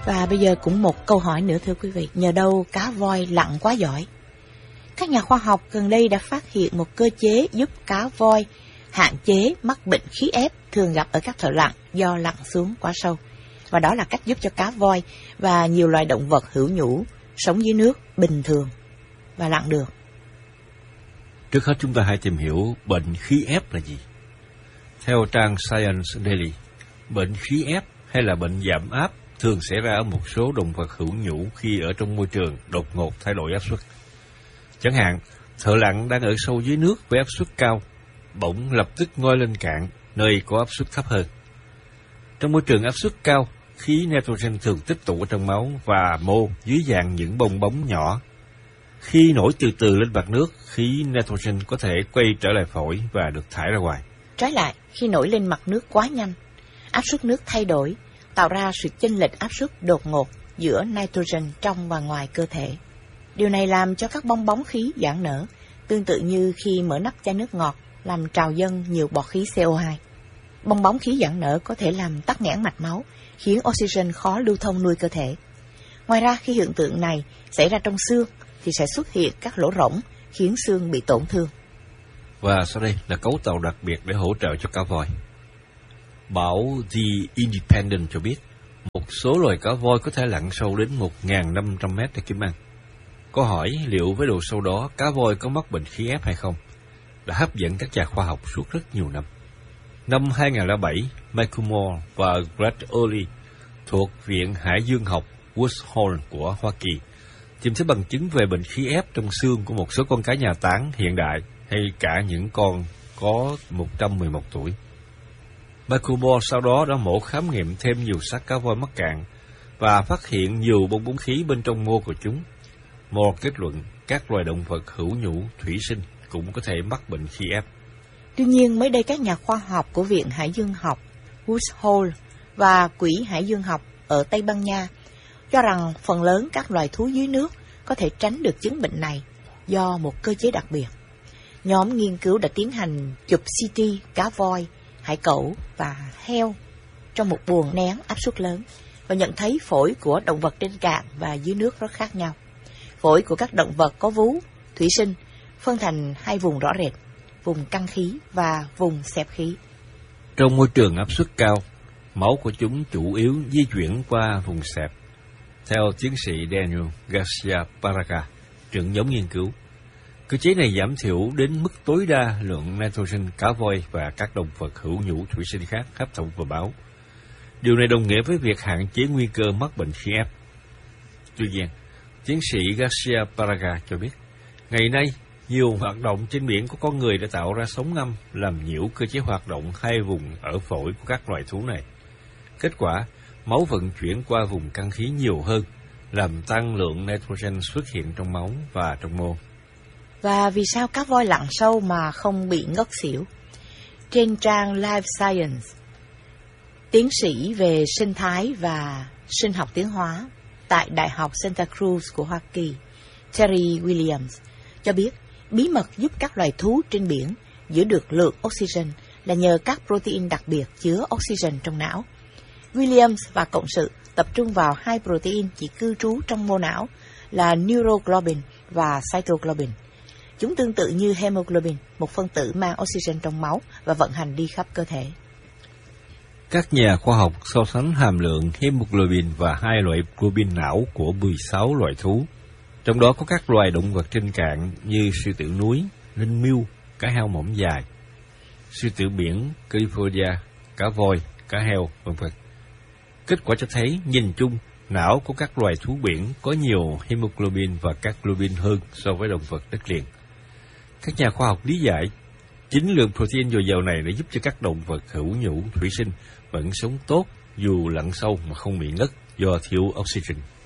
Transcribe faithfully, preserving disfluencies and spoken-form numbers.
Và bây giờ cũng một câu hỏi nữa thưa quý vị, nhờ đâu cá voi lặn quá giỏi? Các nhà khoa học gần đây đã phát hiện một cơ chế giúp cá voi hạn chế mắc bệnh khí ép thường gặp ở các thợ lặn do lặn xuống quá sâu. Và đó là cách giúp cho cá voi và nhiều loài động vật hữu nhũ sống dưới nước bình thường và lặn được. Trước hết chúng ta hãy tìm hiểu bệnh khí ép là gì. Theo trang Science Daily, bệnh khí ép hay là bệnh giảm áp thường xảy ra ở một số động vật hữu nhũ khi ở trong môi trường đột ngột thay đổi áp suất. Chẳng hạn, thợ lặn đang ở sâu dưới nước với áp suất cao, bỗng lập tức ngoi lên cạn, nơi có áp suất thấp hơn. Trong môi trường áp suất cao, khí nitrogen thường tích tụ ở trong máu và mô dưới dạng những bong bóng nhỏ. Khi nổi từ từ lên mặt nước, khí nitrogen có thể quay trở lại phổi và được thải ra ngoài. Trái lại, khi nổi lên mặt nước quá nhanh, áp suất nước thay đổi, tạo ra sự chênh lệch áp suất đột ngột giữa nitrogen trong và ngoài cơ thể. Điều này làm cho các bong bóng khí giãn nở, tương tự như khi mở nắp chai nước ngọt, làm trào dâng nhiều bọt khí xê o hai. Bong bóng khí giãn nở có thể làm tắc nghẽn mạch máu, khiến oxygen khó lưu thông nuôi cơ thể. Ngoài ra, khi hiện tượng này xảy ra trong xương, thì sẽ xuất hiện các lỗ rỗng, khiến xương bị tổn thương. Và sau đây là cấu tạo đặc biệt để hỗ trợ cho cá voi. Báo The Independent cho biết, một số loài cá voi có thể lặn sâu đến một nghìn năm trăm mét để kiếm ăn. Câu hỏi liệu với độ sâu đó cá voi có mắc bệnh khí ép hay không đã hấp dẫn các nhà khoa học suốt rất nhiều năm. Năm hai nghìn lẻ bảy, Michael Moore và Greg Early thuộc Viện Hải dương học Woods Hole của Hoa Kỳ tìm thấy bằng chứng về bệnh khí ép trong xương của một số con cá nhà táng hiện đại hay cả những con có một trăm mười một tuổi. Michael Moore sau đó đã mổ khám nghiệm thêm nhiều xác cá voi mắc cạn và phát hiện nhiều bong bóng khí bên trong mô của chúng. Moore kết luận các loài động vật hữu nhũ thủy sinh cũng có thể mắc bệnh khí ép. Tuy nhiên, mới đây các nhà khoa học của Viện Hải dương học Woods Hole và Quỹ Hải dương học ở Tây Ban Nha cho rằng phần lớn các loài thú dưới nước có thể tránh được chứng bệnh này do một cơ chế đặc biệt. Nhóm nghiên cứu đã tiến hành chụp xê tê cá voi, hải cẩu và heo trong một buồng nén áp suất lớn và nhận thấy phổi của động vật trên cạn và dưới nước rất khác nhau. Phổi của các động vật có vú, thủy sinh, phân thành hai vùng rõ rệt, vùng căng khí và vùng xẹp khí. Trong môi trường áp suất cao, máu của chúng chủ yếu di chuyển qua vùng xẹp. Theo tiến sĩ Daniel Garcia Paraga, trưởng nhóm nghiên cứu, cơ chế này giảm thiểu đến mức tối đa lượng nitrogen cá voi và các động vật hữu nhũ thủy sinh khác hấp thụ vào máu. Điều này đồng nghĩa với việc hạn chế nguy cơ mắc bệnh khí ép. Tuy nhiên, tiến sĩ Garcia Paraga cho biết, ngày nay, nhiều hoạt động trên biển của con người đã tạo ra sóng âm làm nhiễu cơ chế hoạt động hai vùng ở phổi của các loài thú này. Kết quả, máu vận chuyển qua vùng căng khí nhiều hơn, làm tăng lượng nitrogen xuất hiện trong máu và trong mô. Và vì sao cá voi lặn sâu mà không bị ngất xỉu? Trên trang Life Science, tiến sĩ về sinh thái và sinh học tiến hóa tại Đại học Santa Cruz của Hoa Kỳ, Terry Williams, cho biết bí mật giúp các loài thú trên biển giữ được lượng oxygen là nhờ các protein đặc biệt chứa oxygen trong não. Williams và cộng sự tập trung vào hai protein chỉ cư trú trong mô não là neuroglobin và cytoglobin. Chúng tương tự như hemoglobin, một phân tử mang oxygen trong máu và vận hành đi khắp cơ thể. Các nhà khoa học so sánh hàm lượng hemoglobin và hai loại globin não của mười sáu loài thú. Trong đó có các loài động vật trên cạn như sư tử núi, linh miêu, cá heo mỏng dài, sư tử biển, California, cá voi, cá heo, vân vân. Kết quả cho thấy, nhìn chung, não của các loài thú biển có nhiều hemoglobin và các globin hơn so với động vật đất liền. Các nhà khoa học lý giải, chính lượng protein dồi dào này đã giúp cho các động vật hữu nhũ thủy sinh vẫn sống tốt dù lặn sâu mà không bị ngất do thiếu oxygen.